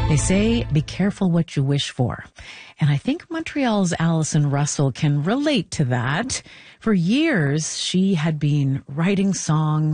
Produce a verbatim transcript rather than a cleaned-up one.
They say, be careful what you wish for. And I think Montreal's Alison Russell can relate to that. For years, she had been writing songs